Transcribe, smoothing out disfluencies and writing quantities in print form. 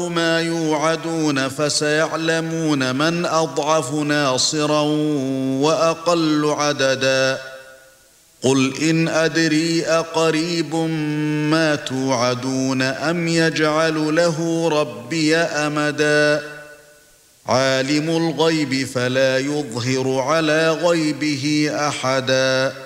ما يوعدون فسيعلمون من أضعف ناصرا وأقل عددا قل إن أدري أقريب ما توعدون أم يجعل له ربي أمدا عالم الغيب فلا يظهر على غيبه أحدا